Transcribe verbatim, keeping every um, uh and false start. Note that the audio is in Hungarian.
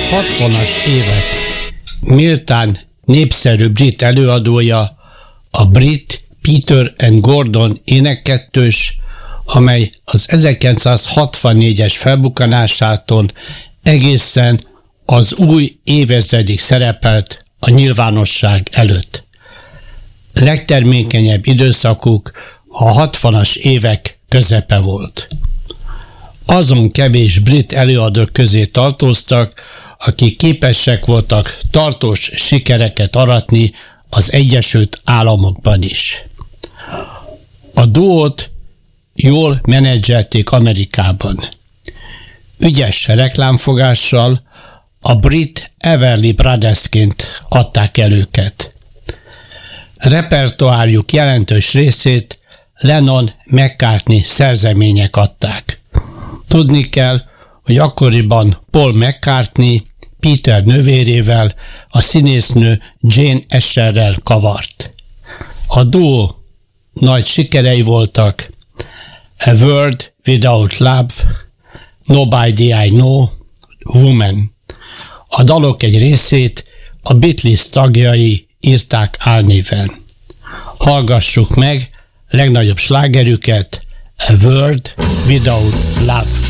hatvanas évek méltán népszerű brit előadója a brit Peter and Gordon énekkettős, amely az ezerkilencszázhatvannégyes felbukkanásától egészen az új évezredig szerepelt a nyilvánosság előtt. Legtermékenyebb időszakuk a hatvanas évek közepe volt. Azon kevés brit előadók közé tartoztak, akik képesek voltak tartós sikereket aratni az Egyesült Államokban is. A duót jól menedzselték Amerikában. Ügyes reklámfogással a brit Everly Brothersként adták el őket. Repertoárjuk jelentős részét Lennon-McCartney szerzemények adták. Tudni kell, hogy akkoriban Paul McCartney Peter nővérével, a színésznő Jane Asherrel kavart. A duó nagy sikerei voltak: A World Without Love, Nobody I Know, Woman. A dalok egy részét a Beatles tagjai írták álnéven. Hallgassuk meg legnagyobb slágerüket, A World Without Love.